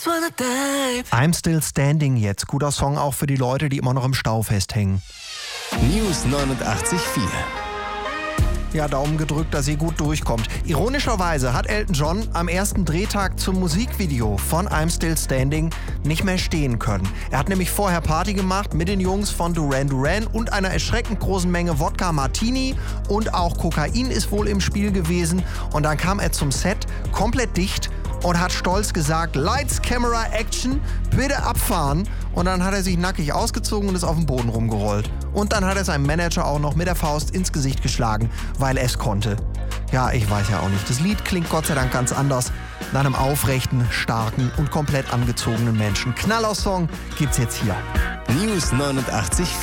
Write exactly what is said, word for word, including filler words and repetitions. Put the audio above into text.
just wanna dive. I'm Still Standing jetzt. Guter Song auch für die Leute, die immer noch im Stau festhängen. News neunundachtzig Komma vier. Ja, Daumen gedrückt, dass ihr gut durchkommt. Ironischerweise hat Elton John am ersten Drehtag zum Musikvideo von I'm Still Standing nicht mehr stehen können. Er hat nämlich vorher Party gemacht mit den Jungs von Duran Duran und einer erschreckend großen Menge Wodka Martini und auch Kokain ist wohl im Spiel gewesen. Und dann kam er zum Set komplett dicht und hat stolz gesagt, Lights, Camera, Action, bitte abfahren. Und dann hat er sich nackig ausgezogen und ist auf dem Boden rumgerollt. Und dann hat er seinem Manager auch noch mit der Faust ins Gesicht geschlagen, weil er es konnte. Ja, ich weiß ja auch nicht. Das Lied klingt Gott sei Dank ganz anders. Nach einem aufrechten, starken und komplett angezogenen Menschen. Knaller-Song gibt's jetzt hier. News neunundachtzig Komma vier.